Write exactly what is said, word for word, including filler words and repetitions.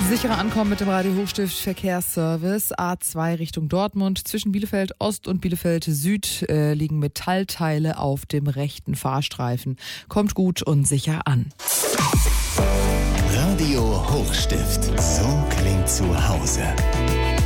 Sichere Ankommen mit dem Radio Hochstift Verkehrsservice. A zwei Richtung Dortmund. Zwischen Bielefeld Ost und Bielefeld Süd äh, liegen Metallteile auf dem rechten Fahrstreifen. Kommt gut und sicher an. Radio Hochstift. So klingt zu Hause.